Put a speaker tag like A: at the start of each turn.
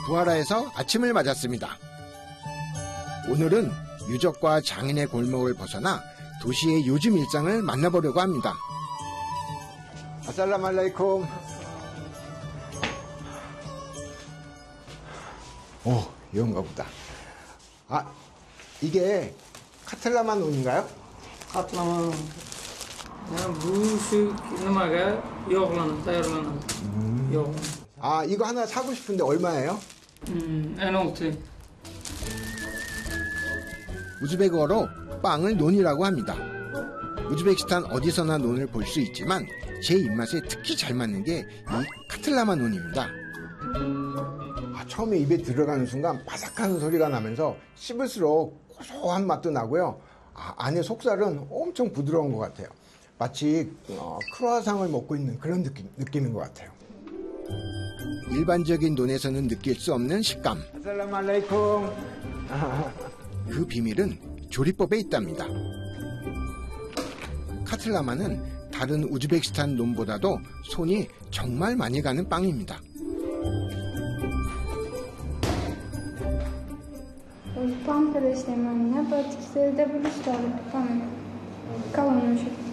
A: 부하라에서 아침을 맞았습니다. 오늘은 유적과 장인의 골목을 벗어나 도시의 요즘 일상을 만나보려고 합니다. 아살라말라이쿰. 이건가 보다. 이게 카틀라만 논인가요?
B: Qatlama bu shu nimaga yog'lanib tayyorlanadi. Yog'.
A: 이거 하나 사고 싶은데 얼마예요?
B: N6.
A: 우즈베크어로 빵을 논이라고 합니다. 우즈베키스탄 어디서나 논을 볼 수 있지만 제 입맛에 특히 잘 맞는 게 이 카틀라마 논입니다. 처음에 입에 들어가는 순간 바삭한 소리가 나면서 씹을수록 고소한 맛도 나고요. 안에 속살은 엄청 부드러운 것 같아요. 마치 크루아상을 먹고 있는 그런 느낌인 것 같아요. 일반적인 논에서는 느낄 수 없는 식감. 아살라말라이쿰. 그 비밀은 조리법에 있답니다. 카틀라마는 다른 우즈베키스탄 논보다도 손이 정말 많이 가는 빵입니다.
C: Pamper işlemlerine pratik sevde bir işler kalınmıştır.